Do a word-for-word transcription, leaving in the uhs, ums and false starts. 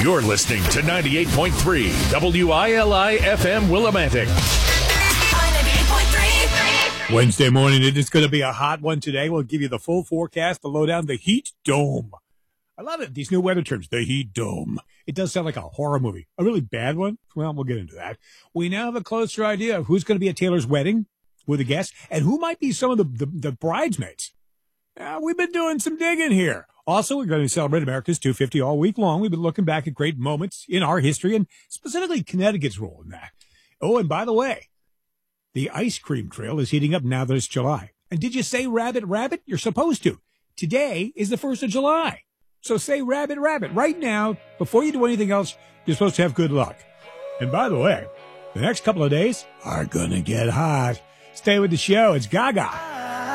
You're listening to ninety-eight point three W I L I F M Willimantic. Wednesday morning, it is going to be a hot one today. We'll give you the full forecast, the lowdown, the heat dome. I love it. These new weather terms, the heat dome. It does sound like a horror movie. A really bad one? Well, we'll get into that. We now have a closer idea of who's going to be at Taylor's wedding with a guest and who might be some of the, the, the bridesmaids. Uh, we've been doing some digging here. Also, we're going to celebrate America's two fifty all week long. We've been looking back at great moments in our history and specifically Connecticut's role in that. Oh, and by the way, the ice cream trail is heating up now that it's July. And did you say rabbit, rabbit? You're supposed to. Today is the first of July. So say rabbit, rabbit. Right now, before you do anything else, you're supposed to have good luck. And by the way, the next couple of days are going to get hot. Stay with the show. It's Gaga.